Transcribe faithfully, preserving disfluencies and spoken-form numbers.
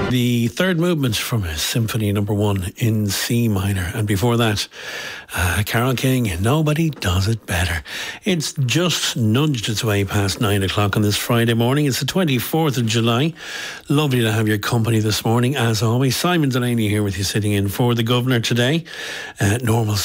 The third movement from Symphony Number One in C minor, and before that, uh, Carole King, Nobody Does It Better. It's just nudged its way past nine o'clock on this Friday morning. It's the twenty-fourth of July. Lovely to have your company this morning, as always. Simon Delaney here with you, sitting in for the Governor today. Uh, normal